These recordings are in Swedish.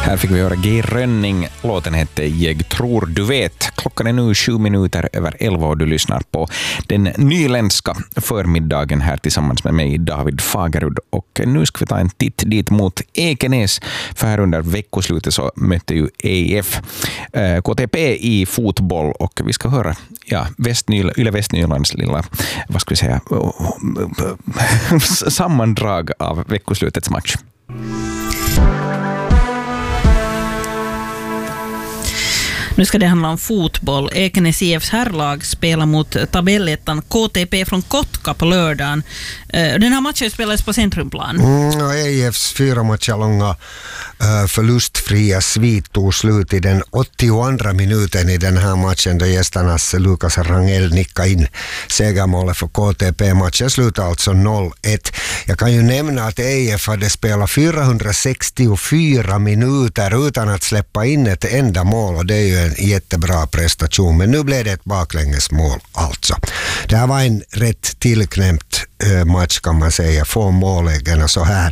Här fick vi höra G. Rönning. Låten hette Jag tror du vet. Klockan är nu 7:07 och du lyssnar på den nyländska förmiddagen här tillsammans med mig, David Fagerud. Och nu ska vi ta en titt dit mot Ekenäs. För här under veckoslutet så mötte ju EIF KTP i fotboll och vi ska höra Yle Västnylands lilla, vad ska vi säga, sammandrag av veckoslutets match. Nu ska det handla om fotboll. Ekenäs IFs herrlag spelar mot tabellettan KTP från Kotka på lördagen. Den här matchen spelades på Centrumplan. EIFs 4 matcher långa förlustfria svit tog slut i den 82 minuten i den här matchen då gästernas Lukas Rangel nickade in segermålet för KTP. Matchen slutade alltså 0-1. Jag kan ju nämna att EIF hade spelat 464 minuter utan att släppa in ett enda mål och det är ju en jättebra prestation, men nu blev det ett baklängesmål alltså. Det här var en rätt tillknämpt match kan man säga, få mållägen och så här.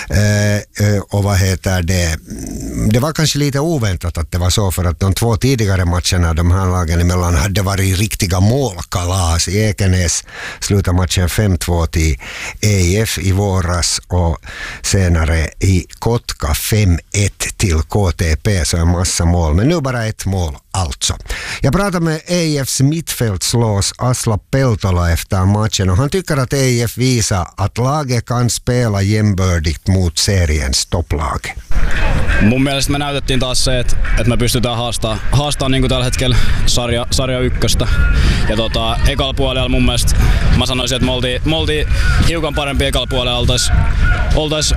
Och vad heter det? Det var kanske lite oväntat att det var så, för att de 2 tidigare matcherna de här lagen emellan hade varit riktiga målkalas. I Ekenäs slutade matchen 5-2 till EIF i våras och senare i Kotka 5-1 till KTP, så en massa mål. Men nu bara ett mål alltså. Jag pratade med EIFs mittfältslås Asla Peltola efter matchen och han tycker att EIF visar att laget kan spela jämbördigt mot seriens topplag. Mun mielestä me näytettiin taas se, että me pystytään haastaa niin kuin tällä hetkellä sarja ykköstä. Ja ekalla puolella mun mielestä mä sanoisin, että me oltiin hiukan parempi ekalla puolella. Oltais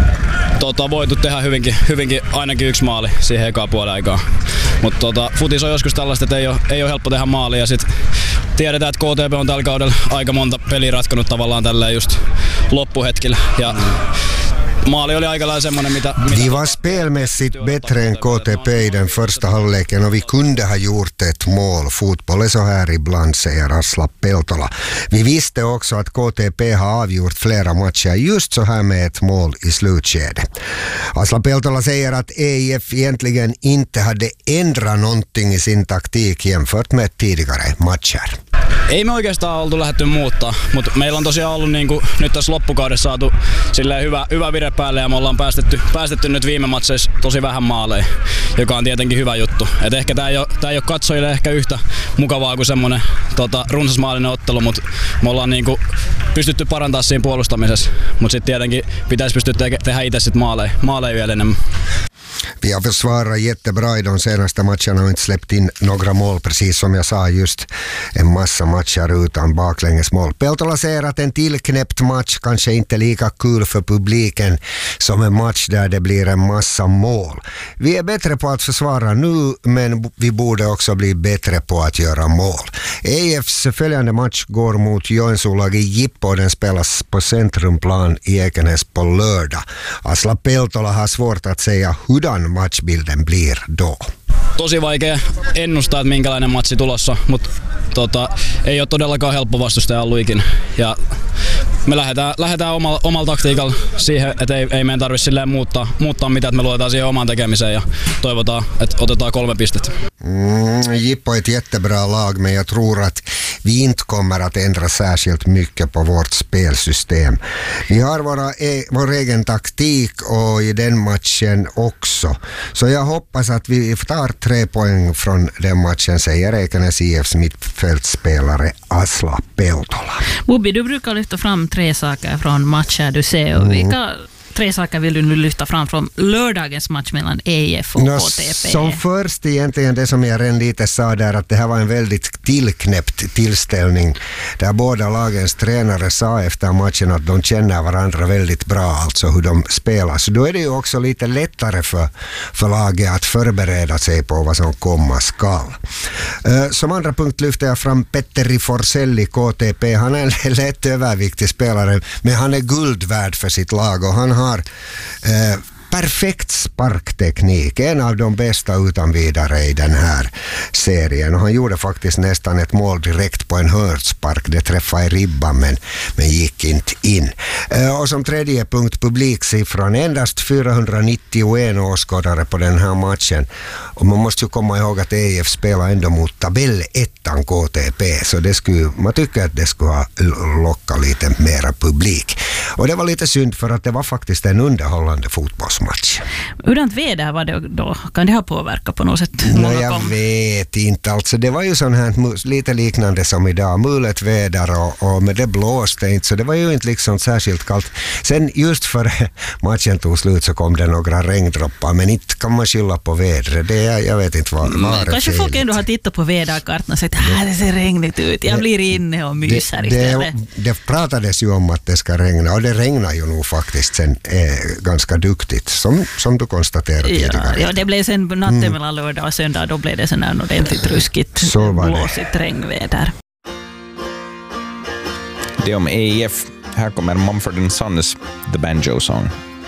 voitu tehdä hyvinkin ainakin 1 maali siihen ekaan puolen aikaan. Mutta futis on joskus tällaista, että ei ole helppo tehdä maalia. Ja sit tiedetään, että KTP on tällä kaudella aika monta peliä ratkonut tavallaan tälleen just loppuhetkillä. Ja maali oli aika lailla semmoinen, mitä... Vi var spelmässigt bättre än KTP i den första halvleken och vi kunde ha gjort ett mål. Fotboll är så här ibland, säger Asla Peltola. Vi visste också att KTP har avgjort flera matcher just så här med ett mål i slutskedet. Asla Peltola säger att EIF egentligen inte hade ändrat någonting i sin taktik jämfört med tidigare matcher. Ei me oikeastaan oltu lähdetty muuttaa, mutta meillä on tosiaan ollut niinku, nyt tässä loppukaudessa saatu silleen hyvä vire päälle ja me ollaan päästetty nyt viime matseissa tosi vähän maaleja, joka on tietenkin hyvä juttu. Et ehkä tää ei ole katsojille ehkä yhtä mukavaa kuin semmonen runsasmaalinen ottelu, mutta me ollaan niinku pystytty parantaa siinä puolustamisessa, mutta sitten tietenkin pitäisi pystyä tehdä itse sit maaleja vielä enemmän. Vi har försvarat jättebra i de senaste matcherna och inte släppt in några mål, precis som jag sa, just en massa matcher utan baklängesmål. Peltola säger att en tillknäppt match kanske inte är lika kul för publiken som en match där det blir en massa mål. Vi är bättre på att försvara nu, men vi borde också bli bättre på att göra mål. EIFs följande match går mot Joensuulaget Jippo och den spelas på Centrumplan i Ekenäs på lördag. Asla Peltola har svårt att säga hurdan matchbilden blir då. Tosi vaikea ennustaa, että minkälainen matsi tulossa, mutta ei ole todellakaan helppo vastustaja ollut ikinä. Ja me lähdetään omalla taktiikalla siihen, että ei meidän tarvitse silleen muuttaa mitään, että me luotetaan siihen omaan tekemiseen ja toivotaan, että otetaan 3 pistettä. Jippo är ett jättebra lag, men jag tror att vi inte kommer att ändra särskilt mycket på vårt spelsystem. Vi har vår egen taktik och i den matchen också. Så jag hoppas att vi tar 3 poäng från den matchen, säger Ekenäs IFs mittfältspelare Asla Peltola. Bobby, du brukar lyfta fram 3 saker från matcher du ser. Vilka 3 saker vill du nu lyfta fram från lördagens match mellan EIF och KTP? Som först egentligen det som jag redan lite sa där, att det här var en väldigt tillknäppt tillställning där båda lagens tränare sa efter matchen att de känner varandra väldigt bra, alltså hur de spelar. Så då är det ju också lite lättare för laget att förbereda sig på vad som komma skall. Som andra punkt lyfter jag fram Petteri Forsell i KTP. Han är en lätt överviktig spelare, men han är guld värd för sitt lag och han har perfekt sparkteknik. En av de bästa utan vidare i den här serien. Och han gjorde faktiskt nästan ett mål direkt på en hörnspark. Det träffade i ribban men gick inte in. Och som tredje punkt, publiksiffran. Endast 491 åskådare på den här matchen. Och man måste ju komma ihåg att EIF spelar ändå mot tabellettan KTP. Så man tycker att det skulle ha lockat lite mera publik. Och det var lite synd för att det var faktiskt en underhållande fotbollsmatch. Hurdant väder var det då? Kan det ha påverkat på något sätt? Jag vet inte. Alltså, det var ju sån här lite liknande som idag. Mulet väder men det blåste inte, så det var ju inte liksom särskilt kallt. Sen just för matchen tog slut så kom det några regndroppar, men inte kan man skylla på vädret. Jag vet inte vad det kanske folk ändå har tittat på väderkartan och sagt att det ser regnigt ut. Jag blir inne och myser istället. Det pratades ju om att det ska regna, och det regnar ju nog faktiskt sen ganska duktigt, som du konstaterade tidigare. Ja, det blev sen natten mellan lördag och söndag, då blev det sån här ordentligt ruskigt, blåsigt regnväder. Det om EIF. Här kommer Mumford & Sons The Banjo Song.